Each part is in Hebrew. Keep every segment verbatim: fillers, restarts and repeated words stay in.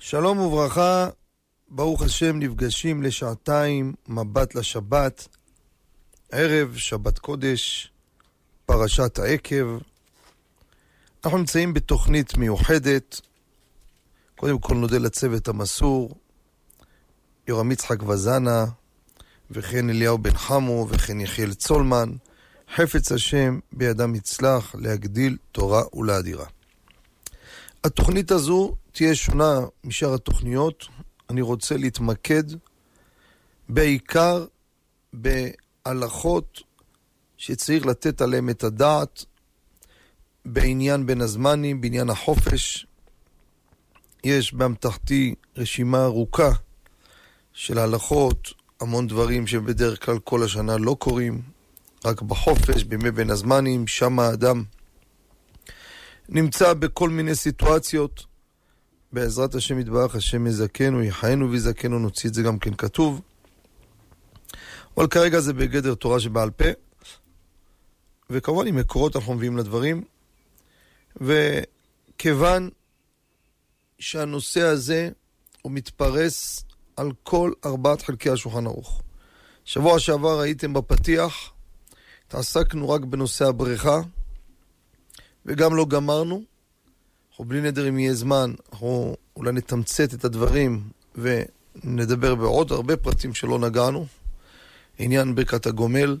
שלום וברכה, ברוך השם, נפגשים לשעתיים מבט לשבת, ערב שבת קודש, פרשת העקב. אנחנו נמצאים בתוכנית מיוחדת. קודם כל נודה לצוות המסור, יורם יצחק וזנה, וכן אליהו בן חמו, וכן יחיאל צולמן. חפץ השם בידם יצלח להגדיל תורה ולאדירה. התוכנית הזו תהיה שונה משאר התוכניות. אני רוצה להתמקד בעיקר בהלכות שצריך לתת עליהם את הדעת, בעניין בין הזמנים, בעניין החופש. יש באמתחתי רשימה ארוכה של הלכות, המון דברים שבדרך כלל כל השנה לא קורים, רק בחופש, בימי בין הזמנים, שם האדם נמצא בכל מיני סיטואציות. בעזרת השם יתברך, השם יזכנו, יחיינו ויזכנו, נוציא את זה גם כן כתוב. אבל כרגע זה בגדר תורה שבעל פה, וכמובן עם מקורות אנחנו מביאים לדברים. וכיוון שהנושא הזה הוא מתפרס על כל ארבעת חלקי השולחן ערוך. שבוע שעבר ראיתם בפתיח, התעסקנו רק בנושא הבריכה, וגם לא גמרנו. אנחנו בלי נדר אם יהיה זמן, אנחנו אולי נתמצת את הדברים ונדבר בעוד הרבה פרטים שלא נגענו, עניין ברכת הגומל.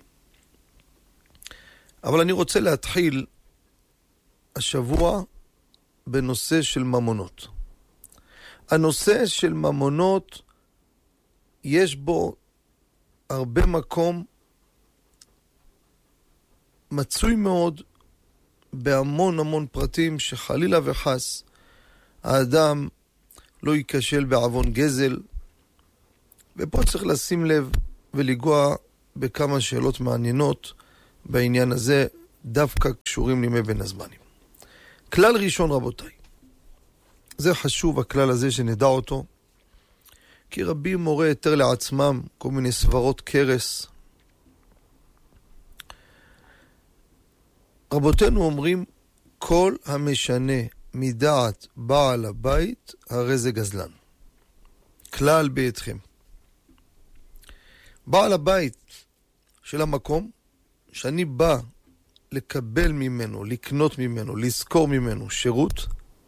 אבל אני רוצה להתחיל השבוע בנושא של ממונות. הנושא של ממונות, יש בו הרבה מקום, מצוי מאוד בהמון המון פרטים, שחלילה וחס האדם לא ייכשל בעוון גזל. ופה צריך לשים לב ולגוע בכמה שאלות מעניינות בעניין הזה, דווקא קשורים לימי בין הזמנים. כלל ראשון, רבותיי, זה חשוב הכלל הזה שנדע אותו, כי רבים מורה יותר לעצמם כל מיני סברות קרס. רבותינו אומרים, כל המשנה מדעת בעל הבית, הרי זה גזלן. כלל ביתכם. בעל הבית של המקום, שאני בא לקבל ממנו, לקנות ממנו, לזכור ממנו שירות,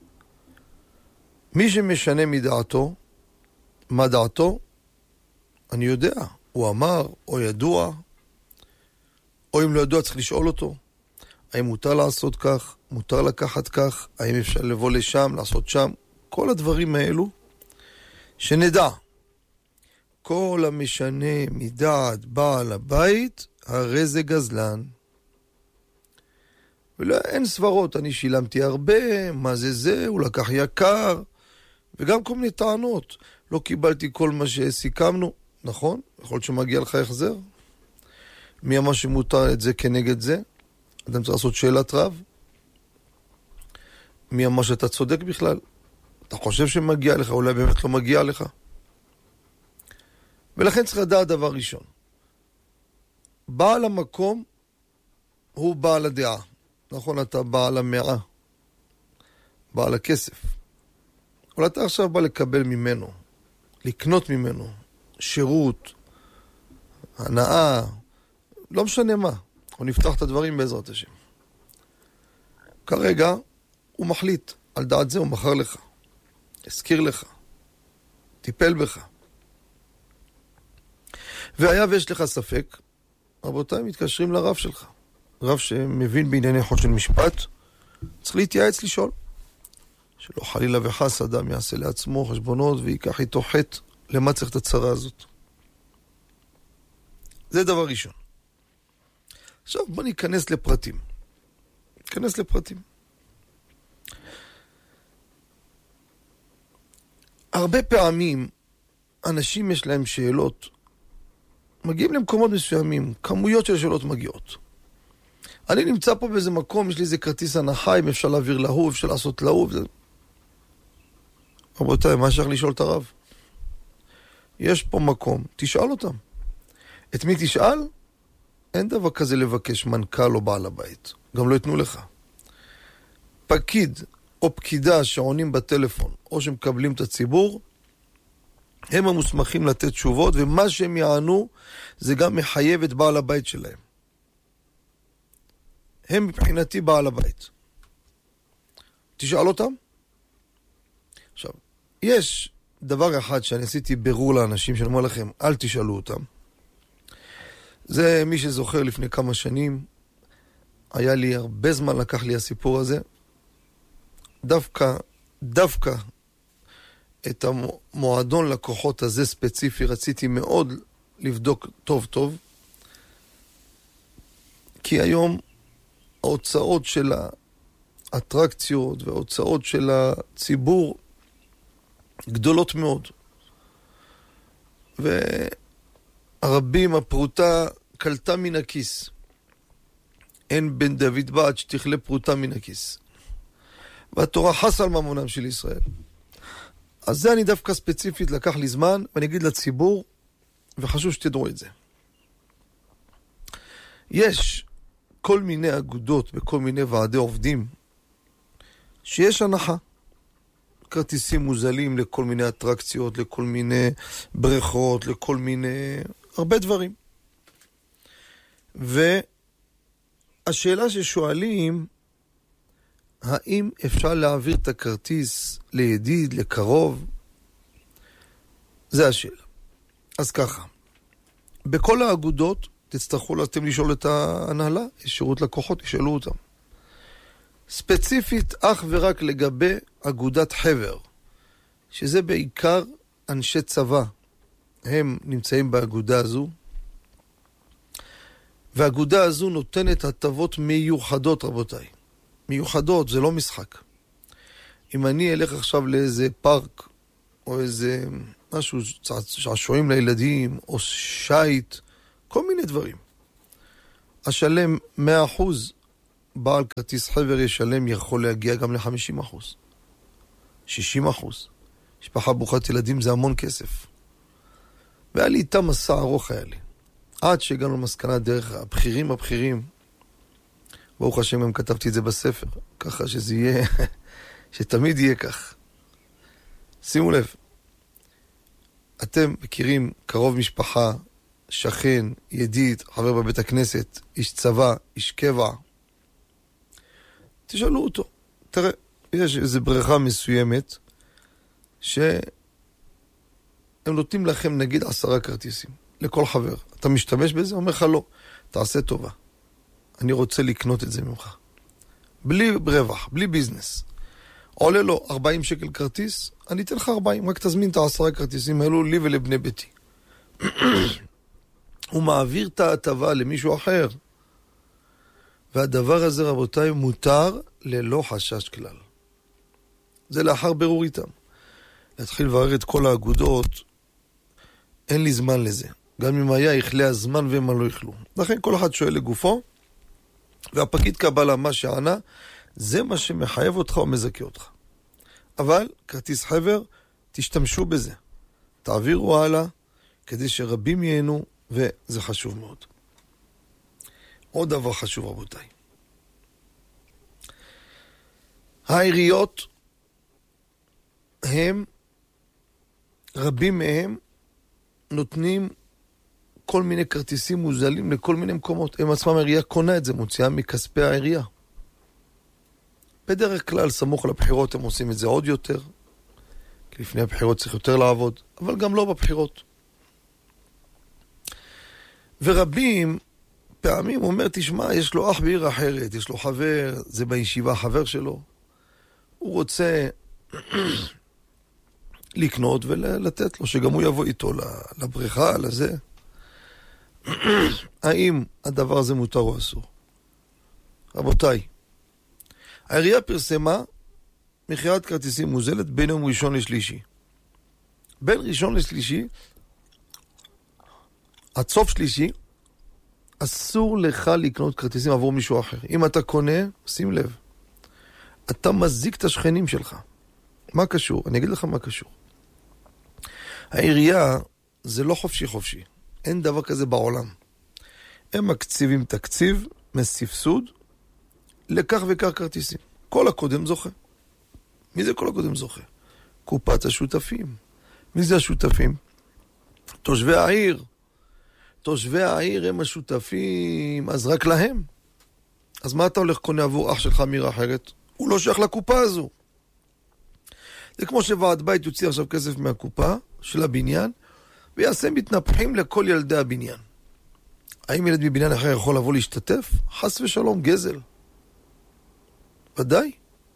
מי שמשנה מדעתו, מה דעתו? אני יודע, הוא אמר, או ידוע, או אם לא ידוע צריך לשאול אותו. האם מותר לעשות כך, מותר לקחת כך, האם אפשר לבוא לשם, לעשות שם, כל הדברים האלו, שנדע. כל המשנה מדעת בעל הבית, הרי זה גזלן. ולא, אין סברות, אני שילמתי הרבה, מה זה זה, הוא לקח יקר, וגם כל מיני טענות. לא קיבלתי כל מה שסיכמנו, נכון? יכול להיות שמגיע לך החזר. מי אמר שמותר את זה כנגד זה? אדם צריך לעשות שאלת רב. מי אמר שאתה צודק בכלל? אתה חושב שמגיע לך, אולי באמת לא מגיע לך. ולכן צריך לדעת דבר ראשון. בעל המקום הוא בעל הדעה. נכון, אתה בעל המאה. בעל הכסף. אבל אתה עכשיו בא לקבל ממנו, לקנות ממנו, שירות, הנאה, לא משנה מה. אנחנו נפתח את הדברים בעזרת השם. כרגע הוא מחליט, על דעת זה הוא מכר לך, הזכיר לך, טיפל בך. והיה ויש לך ספק, רבותיי, מתקשרים לרב שלך. רב שמבין בענייני חוק של משפט, צריך להתייעץ לשאול. שלא חלילה וחס אדם יעשה לעצמו חשבונות ויקח איתו חטא, למה צריך את הצרה הזאת. זה דבר ראשון. עכשיו בוא ניכנס לפרטים. ניכנס לפרטים. הרבה פעמים אנשים יש להם שאלות, מגיעים למקומות מסוימים, כמויות של שאלות מגיעות. אני נמצא פה באיזה מקום, יש לי איזה כרטיס הנחה, אם אפשר להעביר להוא, אפשר לעשות להוא. רבותיי, מה אפשר לשאול את הרב? יש פה מקום, תשאל אותם. את מי תשאל? אין דבר כזה לבקש מנכ"ל או בעל הבית. גם לא יתנו לך. פקיד או פקידה שעונים בטלפון, או שמקבלים את הציבור, הם המוסמכים לתת תשובות, ומה שהם יענו זה גם מחייב את בעל הבית שלהם. הם מבחינתי בעל הבית. תשאל אותם. עכשיו, יש דבר אחד שאני עשיתי ברור לאנשים, שאני אומר לכם, אל תשאלו אותם. זה מי שזוכר לפני כמה שנים, היה לי הרבה זמן לקח לי הסיפור הזה. דווקא, דווקא את המועדון לקוחות הזה ספציפי, רציתי מאוד לבדוק טוב טוב, כי היום ההוצאות של האטרקציות וההוצאות של הציבור גדולות מאוד. והרבים הפרוטה קלטה מן הכיס. אין בן דוד בת שתכלה פרוטה מן הכיס. והתורה חס על ממונם של ישראל. אז זה אני דווקא ספציפית לקח לי זמן, ואני אגיד לציבור, וחשוב שתדעו את זה. יש כל מיני אגודות בכל מיני ועדי עובדים, שיש הנחה. כרטיסים מוזלים לכל מיני אטרקציות, לכל מיני בריכות, לכל מיני... הרבה דברים. והשאלה ששואלים, האם אפשר להעביר את הכרטיס לידיד, לקרוב? זה השאלה. אז ככה, בכל האגודות תצטרכו אתם לשאול את ההנהלה, יש שירות לקוחות, תשאלו אותם. ספציפית אך ורק לגבי אגודת חבר, שזה בעיקר אנשי צבא, הם נמצאים באגודה הזו, והאגודה הזו נותנת הטבות מיוחדות, רבותיי. מיוחדות, זה לא משחק. אם אני אלך עכשיו לאיזה פארק, או איזה משהו, שעשועים לילדים, או שייט, כל מיני דברים. אשלם מאה אחוז, בעל כרטיס חבר ישלם, יכול להגיע גם ל-חמישים אחוז. שישים אחוז. משפחה ברוכת ילדים זה המון כסף. והיה לי איתם מסע ארוך היה לי. עד שהגענו למסקנה דרך הבכירים הבכירים, ברוך השם גם כתבתי את זה בספר, ככה שזה יהיה, שתמיד יהיה כך. שימו לב, אתם מכירים קרוב משפחה, שכן, ידיד, חבר בבית הכנסת, איש צבא, איש קבע, תשאלו אותו. תראה, יש איזו בריכה מסוימת שהם נותנים לכם נגיד עשרה כרטיסים לכל חבר. אתה משתמש בזה? אומר לך לא. תעשה טובה. אני רוצה לקנות את זה ממך. בלי רווח, בלי ביזנס. עולה לו ארבעים שקל כרטיס, אני אתן לך ארבעים, רק תזמין את העשרה כרטיסים האלו לי ולבני ביתי. הוא מעביר את ההטבה למישהו אחר. והדבר הזה, רבותיי, מותר ללא חשש כלל. זה לאחר ברור איתם. להתחיל לברר את כל האגודות, אין לי זמן לזה. גם אם היה, יכלה הזמן ומה לא יכלו. לכן כל אחד שואל לגופו, והפקיד קבלה מה שענה, זה מה שמחייב אותך או מזכה אותך. אבל, כרטיס חבר, תשתמשו בזה. תעבירו הלאה, כדי שרבים ייהנו, וזה חשוב מאוד. עוד דבר חשוב, רבותיי. העיריות, הם, רבים מהם, נותנים כל מיני כרטיסים מוזלים לכל מיני מקומות. הם עצמם העירייה קונה את זה, מוציאה מכספי העירייה. בדרך כלל, סמוך לבחירות, הם עושים את זה עוד יותר. כי לפני הבחירות צריך יותר לעבוד, אבל גם לא בבחירות. ורבים, פעמים אומר, תשמע, יש לו אח בעיר אחרת, יש לו חבר, זה בישיבה חבר שלו. הוא רוצה לקנות ולתת לו, שגם הוא יבוא איתו לבריכה, לזה. האם הדבר הזה מותר או אסור? רבותיי, העירייה פרסמה מכירת כרטיסים מוזלת בין יום ראשון לשלישי. בין ראשון לשלישי, עד סוף שלישי, אסור לך לקנות כרטיסים עבור מישהו אחר. אם אתה קונה, שים לב, אתה מזיק את השכנים שלך. מה קשור? אני אגיד לך מה קשור. העירייה זה לא חופשי חופשי. אין דבר כזה בעולם. הם מקציבים תקציב מספסוד לכך וכך כרטיסים. כל הקודם זוכה. מי זה כל הקודם זוכה? קופת השותפים. מי זה השותפים? תושבי העיר. תושבי העיר הם השותפים, אז רק להם. אז מה אתה הולך קונה עבור אח שלך מעיר אחרת? הוא לא שייך לקופה הזו. זה כמו שוועד בית יוציא עכשיו כסף מהקופה של הבניין, ויעשה מתנפחים לכל ילדי הבניין. האם ילד מבניין אחר יכול לבוא להשתתף? חס ושלום, גזל. ודאי.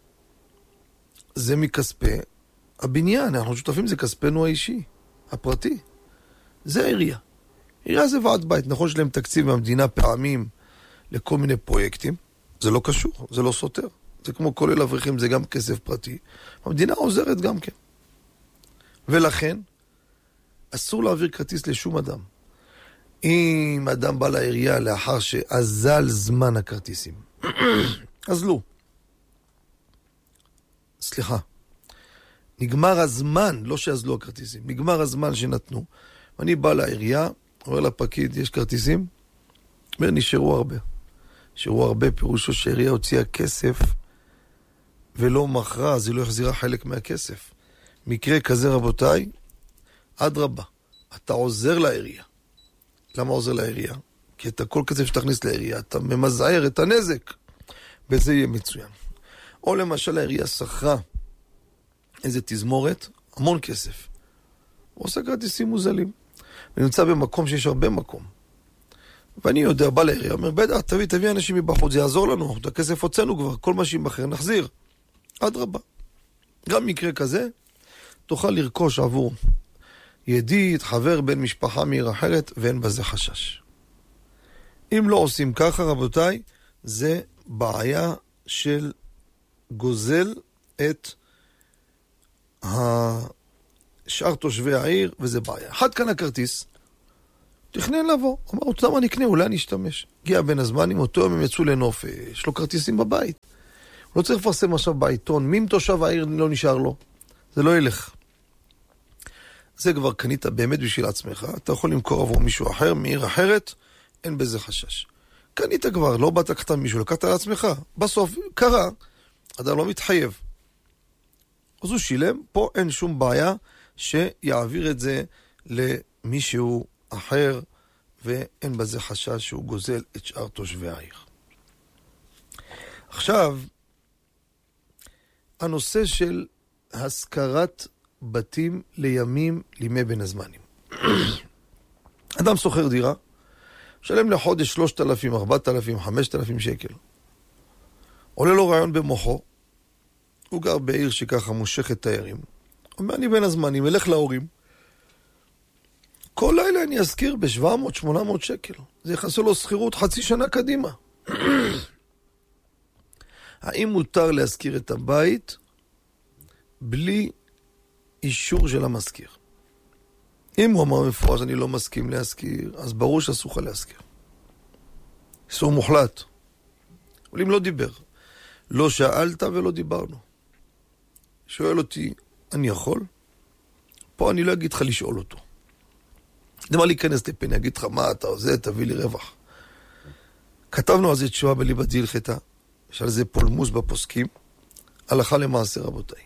זה מכספי הבניין, אנחנו שותפים, זה כספנו האישי, הפרטי. זה העירייה. עירייה זה ועד בית, נכון שלהם תקציב מהמדינה פעמים לכל מיני פרויקטים, זה לא קשור, זה לא סותר. זה כמו כולל אברכים, זה גם כסף פרטי. המדינה עוזרת גם כן. ולכן, אסור להעביר כרטיס לשום אדם. אם אדם בא לעירייה לאחר שאזל זמן הכרטיסים, אז לא. סליחה. נגמר הזמן, לא שאזלו הכרטיסים, נגמר הזמן שנתנו. אני בא לעירייה, אומר לפקיד, יש כרטיסים? אומר, נשארו הרבה. נשארו הרבה, פירושו שהעירייה הוציאה כסף, ולא מכרה, אז היא לא החזירה חלק מהכסף. מקרה כזה, רבותיי, עד רבה. אתה עוזר לעירייה. למה עוזר לעירייה? כי אתה כל כסף שתכניס לעירייה, אתה ממזער את הנזק. וזה יהיה מצוין. או למשל העירייה שכרה איזה תזמורת, המון כסף. הוא עושה כרטיסים מוזלים. ונמצא במקום שיש הרבה מקום. ואני יודע, בא לעירייה, אומר, בטח, תביא, תביא אנשים מבחוץ, זה יעזור לנו, את הכסף הוצאנו כבר, כל מה שימחר נחזיר. עד רבה. גם מקרה כזה, תוכל לרכוש עבור ידיד, חבר, בן משפחה מעיר אחרת, ואין בזה חשש. אם לא עושים ככה, רבותיי, זה בעיה של גוזל את שאר תושבי העיר, וזה בעיה. אחד כאן הכרטיס, תכנן לבוא. אמר, אותם מה נקנה, אולי אני אשתמש. הגיע בין הזמנים, אותו יום הם יצאו לנוף, יש לו כרטיסים בבית. הוא לא צריך לפרסם עכשיו בעיתון, מי תושב העיר לא נשאר לו. זה לא ילך. זה כבר קנית באמת בשביל עצמך, אתה יכול למכור עבור מישהו אחר, מעיר אחרת, אין בזה חשש. קנית כבר, לא באת לקחת מישהו, לקחת לעצמך. בסוף, קרה, אתה לא מתחייב. אז הוא שילם, פה אין שום בעיה שיעביר את זה למישהו אחר, ואין בזה חשש שהוא גוזל את שאר תושבי העיר. עכשיו, הנושא של השכרת בתים לימים לימי בין הזמנים. אדם סוחר דירה, שלם לחודש שלושת אלפים, ארבעת אלפים, חמשת אלפים שקל. עולה לו רעיון במוחו, הוא גר בעיר שככה מושכת תיירים. אומר, אני בין הזמנים, אלך להורים. כל לילה אני אזכיר ב-שבע מאות שמונה מאות שקל. זה יחסו לו שכירות חצי שנה קדימה. האם מותר להזכיר את הבית בלי אישור של המזכיר? אם הוא אמר מפורש, אני לא מסכים להזכיר, אז ברור שאסור לך להזכיר. איסור מוחלט. אבל אם לא דיבר, לא שאלת ולא דיברנו. שואל אותי, אני יכול? פה אני לא אגיד לך לשאול אותו. למה להיכנס לפה, אני אגיד לך מה אתה עושה, תביא לי רווח. כתבנו על זה תשובה בליבת הלכתה, יש על זה פולמוס בפוסקים, הלכה למעשה רבותיי.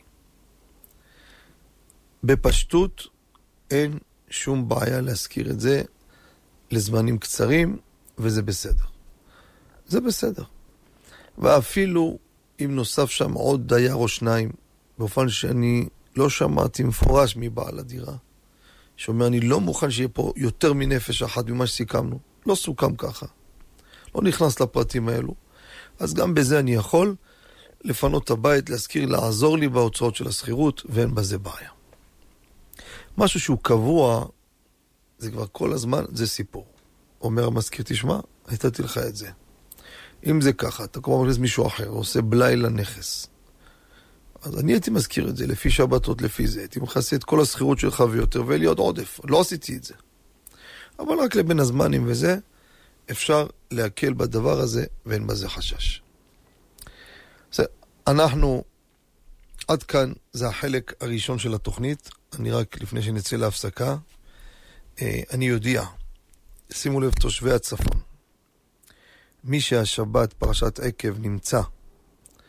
בפשטות אין שום בעיה להזכיר את זה לזמנים קצרים, וזה בסדר. זה בסדר. ואפילו אם נוסף שם עוד דייר או שניים, באופן שאני לא שמעתי מפורש מבעל הדירה, שאומר, אני לא מוכן שיהיה פה יותר מנפש אחת ממה שסיכמנו. לא סוכם ככה. לא נכנס לפרטים האלו. אז גם בזה אני יכול לפנות את הבית, להזכיר, לעזור לי בהוצאות של הסחירות, ואין בזה בעיה. משהו שהוא קבוע, זה כבר כל הזמן, זה סיפור. אומר המזכיר, תשמע, הייתתי לך את זה. אם זה ככה, אתה כמו מרגיז מישהו אחר, עושה בלי לנכס. אז אני הייתי מזכיר את זה, לפי שבתות, לפי זה. הייתי מכסה את כל הסחירות שלך ויותר, ואלי עוד עודף. לא עשיתי את זה. אבל רק לבין הזמנים וזה, אפשר להקל בדבר הזה, ואין בזה חשש. זה, אנחנו, עד כאן, זה החלק הראשון של התוכנית. אני רק, לפני שנצא להפסקה, אני יודע, שימו לב תושבי הצפון, מי שהשבת פרשת עקב נמצא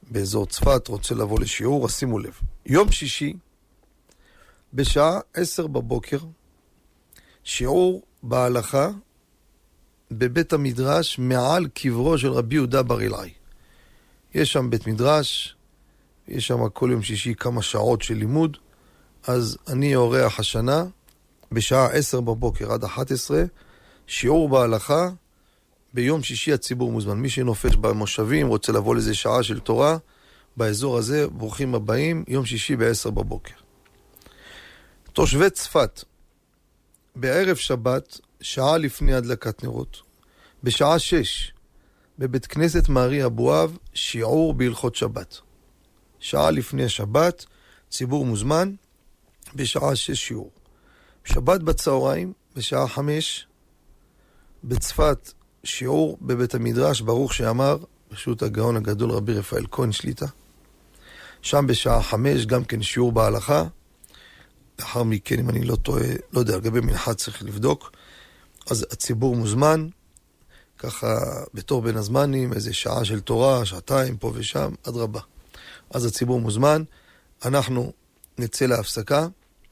באזור צפת רוצה לבוא לשיעור, אז שימו לב. יום שישי, בשעה עשר בבוקר, שיעור בהלכה בבית המדרש מעל קברו של רבי יהודה בר אילעאי. יש שם בית מדרש, יש שם כל יום שישי כמה שעות של לימוד, אז אני אורח השנה בשעה עשר בבוקר עד אחת עשרה, שיעור בהלכה, ביום שישי הציבור מוזמן. מי שנופש במושבים, רוצה לבוא לזה שעה של תורה, באזור הזה, ברוכים הבאים, יום שישי בעשר בבוקר. תושבי צפת, בערב שבת, שעה לפני הדלקת נרות, בשעה שש, בבית כנסת מארי אבואב, שיעור בהלכות שבת. שעה לפני שבת, ציבור מוזמן, בשעה שש שיעור. שבת בצהריים, בשעה חמש, בצפת, שיעור בבית המדרש, ברוך שאמר, פשוט הגאון הגדול רבי רפאל כהן שליטה. שם בשעה חמש, גם כן שיעור בהלכה. לאחר מכן, אם אני לא טועה, לא יודע, לגבי מנחה צריך לבדוק. אז הציבור מוזמן, ככה בתור בין הזמנים, איזה שעה של תורה, שעתיים, פה ושם, עד רבה. אז הציבור מוזמן, אנחנו נצא להפסקה,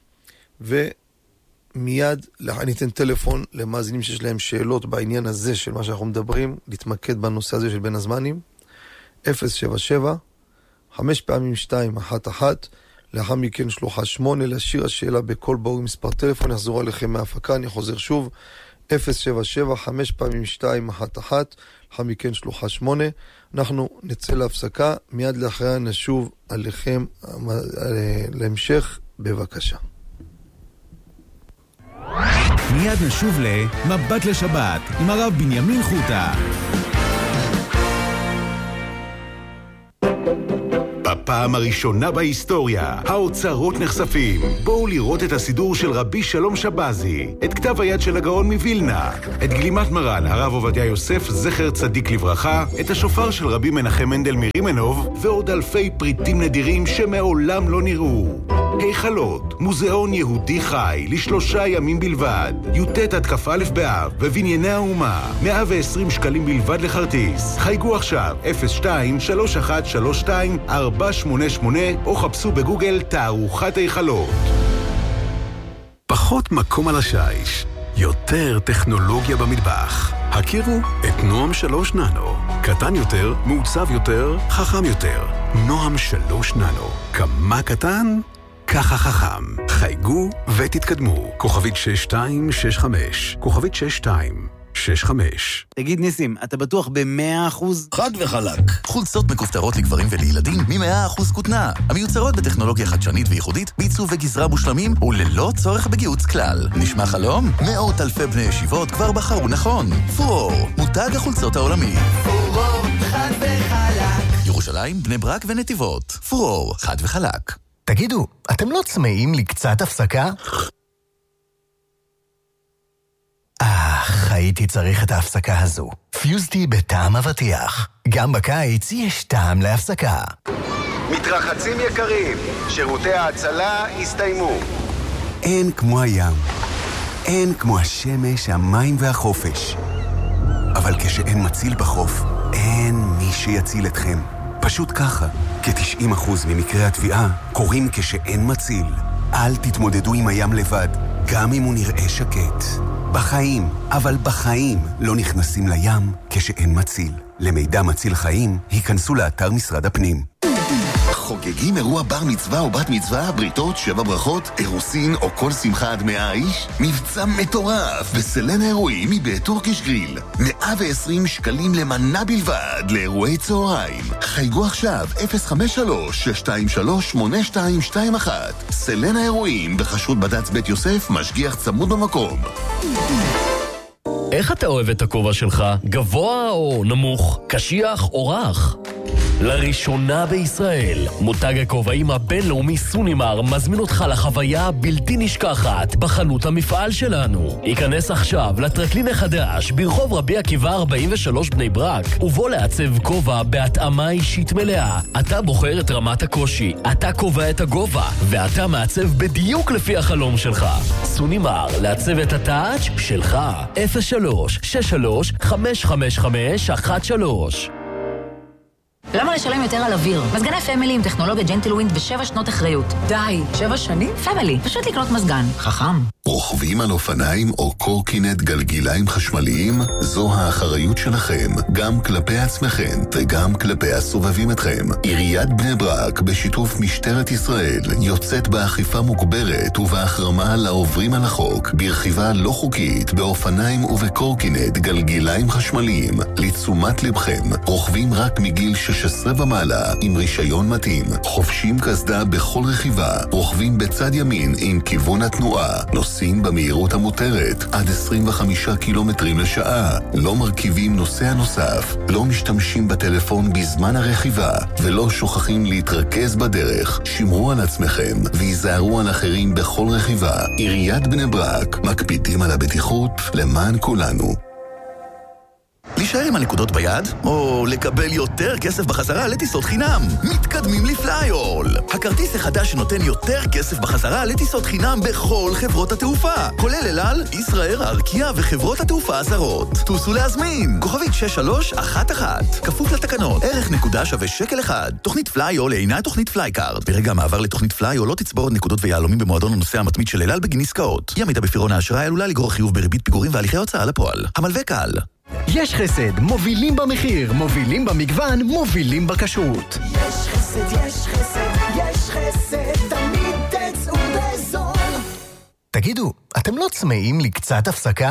ומיד אני אתן טלפון למאזינים שיש להם שאלות בעניין הזה של מה שאנחנו מדברים, להתמקד בנושא הזה של בין הזמנים, אפס שבע שבע, חמש פעמים שתיים, אחת אחת, לאחר מכן שלוחה שמונה, להשאיר השאלה בכל ברור מספר טלפון, יחזרו עליכם מההפקה, אני חוזר שוב, אפס שבע שבע, חמש פעמים שתיים, אחת אחת, לאחר מכן שלוחה שמונה, אנחנו נצא להפסקה, מיד לאחריה נשוב עליכם להמשך, בבקשה. מיד נשוב למבט לשבת עם הרב בנימין חוטה. בפעם הראשונה בהיסטוריה, האוצרות נחשפים. בואו לראות את הסידור של רבי שלום שבזי, את כתב היד של הגאון מווילנה, את גלימת מרן הרב עובדיה יוסף זכר צדיק לברכה, את השופר של רבי מנחם מנדל מרימנוב, ועוד אלפי פריטים נדירים שמעולם לא נראו. היכלות, מוזיאון יהודי חי, לשלושה ימים בלבד, י"ט עד כ"א באב, בבנייני האומה, מאה ועשרים שקלים בלבד לכרטיס. חייגו עכשיו, אפס שתיים שלוש אחת שלוש שתיים ארבע שמונה שמונה, או חפשו בגוגל תערוכת היכלות. פחות מקום על השיש, יותר טכנולוגיה במטבח. הכירו את נועם שלוש ננו. קטן יותר, מעוצב יותר, חכם יותר. נועם שלוש ננו. כמה קטן? ככה חכם. חייגו ותתקדמו. כוכבית שש שתיים שש חמש. כוכבית שש שתיים שש חמש. תגיד ניסים, אתה בטוח ב-מאה אחוז? חד וחלק. חולצות מכופתרות לגברים ולילדים מ-מאה אחוז כותנה. המיוצרות בטכנולוגיה חדשנית וייחודית, בעיצוב וגזרה מושלמים וללא צורך בגיוץ כלל. נשמע חלום? מאות אלפי בני ישיבות כבר בחרו נכון. פורור, מותג החולצות העולמי. פורור, חד וחלק. ירושלים, בני ברק ונתיבות. פורור, חד וחלק. תגידו, אתם לא צמאים לי קצת הפסקה? אך, הייתי צריך את ההפסקה הזו. פיוזטי בטעם אבטיח. גם בקיץ יש טעם להפסקה. מתרחצים יקרים, שירותי ההצלה הסתיימו. אין כמו הים. אין כמו השמש, המים והחופש. אבל כשאין מציל בחוף, אין מי שיציל אתכם. פשוט ככה, כ-תשעים אחוז ממקרי התביעה קורים כשאין מציל. אל תתמודדו עם הים לבד, גם אם הוא נראה שקט. בחיים, אבל בחיים, לא נכנסים לים כשאין מציל. למידע מציל חיים, היכנסו לאתר משרד הפנים. חוגגים אירוע בר מצווה או בת מצווה, בריתות, שבע ברכות, אירוסין או כל שמחה עד מאה איש? מבצע מטורף בסלן האירועים מבית טורקיש גריל. מאה ועשרים שקלים למנה בלבד לאירועי צהריים. חייגו עכשיו אפס חמש שלוש שש שתיים שלוש שמונה שתיים שתיים אחת. סלן האירועים בחשות בד"ץ בית יוסף, משגיח צמוד במקום. איך אתה אוהב את הכובע שלך? גבוה או נמוך? קשיח או רך? לראשונה בישראל, מותג הכובעים הבינלאומי סונימר מזמין אותך לחוויה הבלתי נשכחת בחנות המפעל שלנו. היכנס עכשיו לטרקלין החדש ברחוב רבי עקיבא ארבעים ושלוש בני ברק, ובוא לעצב כובע בהתאמה אישית מלאה. אתה בוחר את רמת הקושי, אתה קובע את הגובה, ואתה מעצב בדיוק לפי החלום שלך. סונימר, לעצב את הטאץ' שלך. אפס שלוש שש שלוש חמש חמש חמש אחת שלוש. למה לשלם יותר על אוויר. מזגני פמילי עם טכנולוגיה ג'נטלווינד בשבע שנות אחריות. די, שבע שנים? פמילי, פשוט לקנות מזגן. חכם. רוכבים על אופניים או קורקינט גלגיליים חשמליים? זו האחריות שלכם, גם כלפי עצמכם וגם כלפי הסובבים אתכם. עיריית בני ברק, בשיתוף משטרת ישראל, יוצאת באכיפה מוגברת ובהחרמה לעוברים על החוק, ברכיבה לא חוקית, באופניים ובקורקינט גלגיליים חשמליים. לתשומת לבכם, רוכבים רק מגיל שש עשרה ומעלה עם רישיון מתאים, חובשים קסדה בכל רכיבה, רוכבים בצד ימין עם כיוון התנועה, נוסעים במהירות המותרת עד עשרים וחמישה קילומטרים לשעה, לא מרכיבים נוסע נוסף, לא משתמשים בטלפון בזמן הרכיבה ולא שוכחים להתרכז בדרך. שמרו על עצמכם ויזהרו על אחרים בכל רכיבה. עיריית בני ברק, מקפידים על הבטיחות למען כולנו. להישאר עם הנקודות ביד, או לקבל יותר כסף בחזרה לטיסות חינם. מתקדמים לפלייול. הכרטיס החדש שנותן יותר כסף בחזרה לטיסות חינם בכל חברות התעופה, כולל אל על, ישראייר, ארקיע וחברות התעופה הזרות. טוסו להזמין. כוכבית שש שלוש אחת אחת. כפוף לתקנות. ערך נקודה שווה שקל אחד. תוכנית פלייול אינה תוכנית פלייקארד. ברגע המעבר לתוכנית פלייול לא תצבור עוד נקודות ויהלומים במועדון הנוסע המתמיד של אל על בגין עסקאות. אי עמידה בפירעון האשראי עלולה לגרור חיוב בריבית פיגורים והליכי הוצאה לפועל. המלווה קל. יש חסד, מובילים במחיר, מובילים במגוון, מובילים בכשרות. יש חסד, יש חסד, יש חסד, תמיד תצאו בזול. תגידו, אתם לא צמאים לי קצת הפסקה?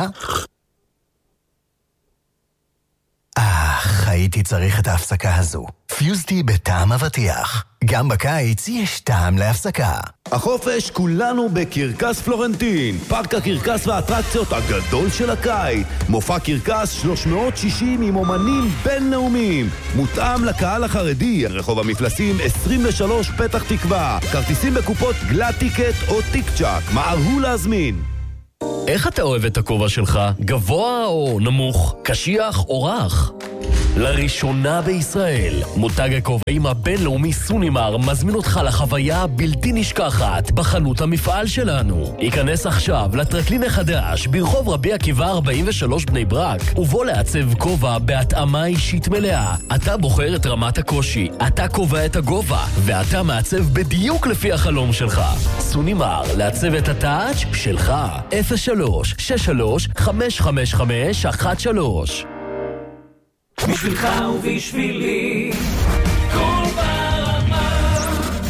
אך, הייתי צריך את ההפסקה הזו. פיוזטי בטעם אבטיח. גם בקיץ יש טעם להפסקה. החופש כולנו בקרקס פלורנטין, פארק הקרקס והאטרקציות הגדול של הקיץ. מופע קרקס שלוש מאות שישים עם אומנים בינלאומיים, מותאם לקהל החרדי. רחוב המפלסים עשרים ושלוש פתח תקווה. כרטיסים בקופות גלאט טיקט או טיק צ'ק. מהרו להזמין. איך אתה אוהב את הכובע שלך? גבוה או נמוך? קשיח או רך? לראשונה בישראל, מותג הכובעים הבינלאומי סונימר מזמין אותך לחוויה בלתי נשכחת בחנות המפעל שלנו. היכנס עכשיו לטרקלין החדש ברחוב רבי עקיבא ארבעים ושלוש בני ברק, ובוא לעצב כובע בהתאמה אישית מלאה. אתה בוחר את רמת הקושי, אתה קובע את הגובה, ואתה מעצב בדיוק לפי החלום שלך. סונימר, לעצב את הטאץ' שלך. אפס שלוש שש שלוש חמש חמש חמש אחת שלוש. בשבילך ובשבילי כל ברמה.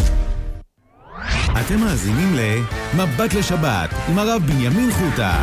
אתם מאזינים למבט לשבת עם הרב בנימין חוטה.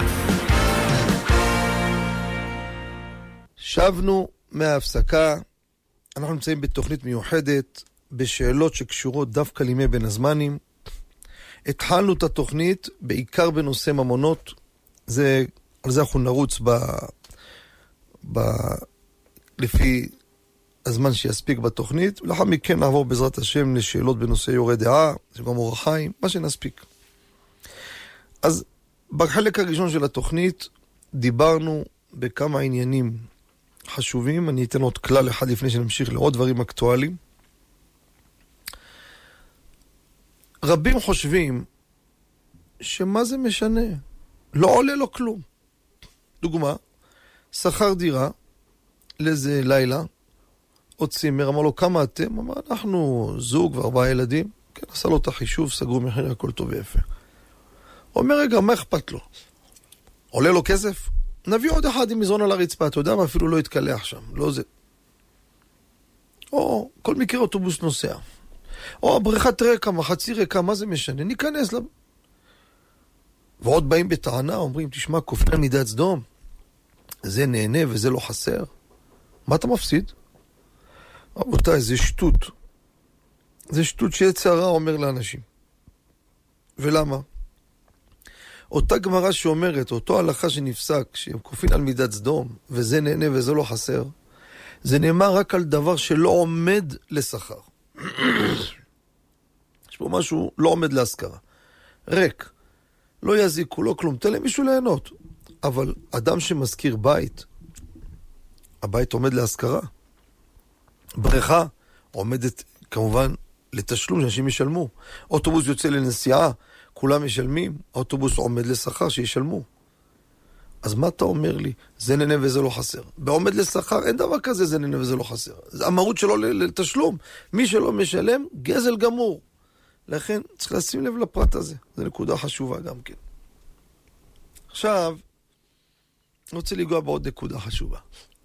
שבנו מההפסקה. אנחנו נמצאים בתוכנית מיוחדת בשאלות שקשורות דווקא לימי בין הזמנים. התחלנו את התוכנית בעיקר בנושא ממונות. זה, על זה אנחנו נרוץ ב... ב... לפי הזמן שיספיק בתוכנית, ולאחר מכן נעבור בעזרת השם לשאלות בנושא יורה דעה, זה גם אורח חיים, מה שנספיק. אז בחלק הראשון של התוכנית דיברנו בכמה עניינים חשובים. אני אתן עוד כלל אחד לפני שנמשיך לעוד דברים אקטואליים. רבים חושבים שמה זה משנה? לא עולה לו כלום. דוגמה, שכר דירה לאיזה לילה, עוד צימר, אמר לו, כמה אתם? אמר, אנחנו זוג וארבעה ילדים. כן, עשה לו את החישוב, סגרו מחיר, הכל טוב ויפה. הוא אומר, רגע, מה אכפת לו? עולה לו כסף? נביא עוד אחד עם מזרון על הרצפה, אתה יודע מה? אפילו לא יתקלח שם, לא זה. או כל מקרה אוטובוס נוסע. או הבריכת רקע, מחצי רקע, מה זה משנה? ניכנס לה... ועוד באים בטענה, אומרים, תשמע, כופר מידת סדום. זה נהנה וזה לא חסר. מה אתה מפסיד? רבותיי, זה שטות. זה שטות שיצר הרע אומר לאנשים. ולמה? אותה גמרא שאומרת, אותו הלכה שנפסק, שהם כופין על מידת סדום, וזה נהנה וזה לא חסר, זה נאמר רק על דבר שלא עומד לשכר. יש פה משהו לא עומד להשכרה. ריק. לא יזיקו, לא כלום. תן להם מישהו ליהנות. אבל אדם שמזכיר בית, הבית עומד להשכרה. בריכה עומדת כמובן לתשלום שאנשים ישלמו. אוטובוס יוצא לנסיעה, כולם משלמים, האוטובוס עומד לשכר שישלמו. אז מה אתה אומר לי? זה נהנה וזה לא חסר. בעומד לשכר אין דבר כזה, זה נהנה וזה לא חסר. זה המהות שלו לתשלום. מי שלא משלם, גזל גמור. לכן צריך לשים לב לפרט הזה. זו נקודה חשובה גם כן. עכשיו, אני רוצה לגוע בעוד נקודה חשובה.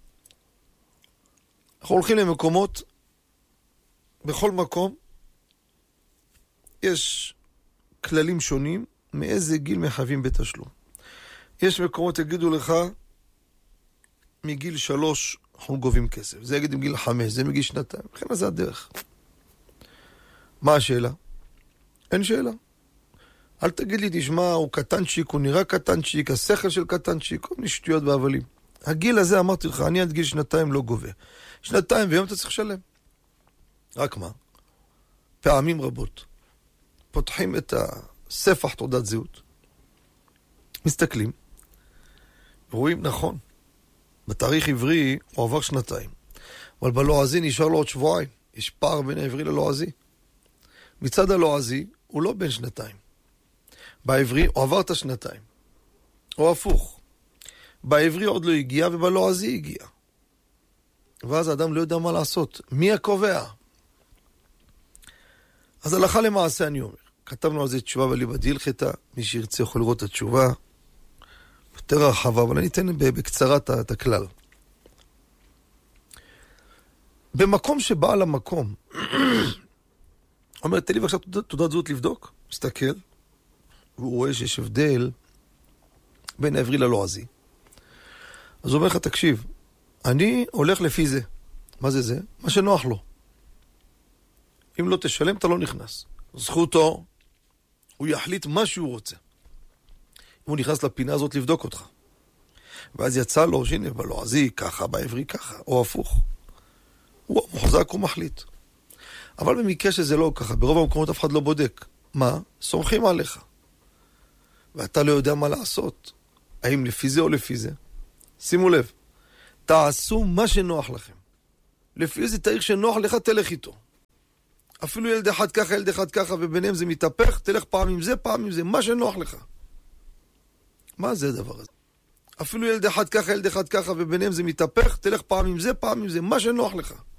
אנחנו הולכים למקומות, בכל מקום, יש כללים שונים מאיזה גיל מחייבים בתשלום. יש מקומות יגידו לך, מגיל שלוש אנחנו גובים כסף. זה יגיד מגיל חמש, זה מגיל שנתיים. לכן זה הדרך. מה השאלה? אין שאלה. אל תגיד לי, תשמע, הוא קטנצ'יק, הוא נראה קטנצ'יק, השכל של קטנצ'יק, כל מיני שטויות והבלים. הגיל הזה אמרתי לך, אני עד גיל שנתיים לא גובה. שנתיים ויום אתה צריך לשלם. רק מה? פעמים רבות. פותחים את הספח תעודת זהות. מסתכלים. רואים, נכון. בתאריך עברי הוא עבר שנתיים. אבל בלועזי נשאר לו עוד שבועיים. יש פער בין העברי ללועזי. מצד הלועזי הוא לא בין שנתיים. בעברי הוא עבר את השנתיים. או הפוך. בעברי עוד לא הגיע ובלועזי הגיע. ואז האדם לא יודע מה לעשות. מי הקובע? אז הלכה למעשה אני אומר. כתבנו על זה תשובה בליבא דהלכתא. מי שירצה יכול לראות את התשובה. יותר רחבה, אבל אני אתן בקצרה את הכלל. במקום שבעל המקום אומר, תן לי בבקשה תעודת זהות לבדוק. מסתכל. והוא רואה שיש הבדל בין העברי ללועזי. אז הוא אומר לך, תקשיב, אני הולך לפי זה. מה זה זה? מה שנוח לו. אם לא תשלם, אתה לא נכנס. זכותו, הוא יחליט מה שהוא רוצה. הוא נכנס לפינה הזאת לבדוק אותך. ואז יצא לו, שהנה, בלועזי ככה, בעברי ככה, או הפוך. הוא מוחזק, הוא מחליט. אבל במקרה שזה לא ככה, ברוב המקומות אף אחד לא בודק. מה? סומכים עליך. ואתה לא יודע מה לעשות. האם לפי זה או לפי זה? שימו לב. תעשו מה שנוח לכם. לפי איזה תאריך שנוח לך, תלך איתו. אפילו ילד אחד ככה, ילד אחד ככה, וביניהם זה מתהפך, תלך פעם עם זה, פעם עם זה, מה שנוח לך. מה זה הדבר הזה? אפילו ילד אחד ככה, ילד אחד ככה, וביניהם זה מתהפך, תלך פעם עם זה, פעם עם זה, מה שנוח לך.